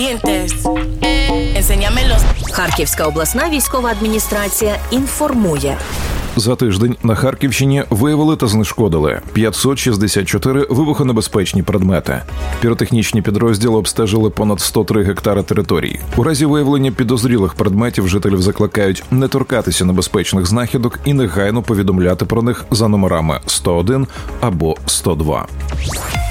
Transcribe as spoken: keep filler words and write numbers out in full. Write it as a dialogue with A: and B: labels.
A: Харківська обласна військова адміністрація інформує.
B: За тиждень на Харківщині виявили та знешкодили п'ятсот шістдесят чотири вибухонебезпечні предмети. Піротехнічні підрозділи обстежили понад сто три гектари території. У разі виявлення підозрілих предметів жителів закликають не торкатися небезпечних знахідок і негайно повідомляти про них за номерами сто один або сто два.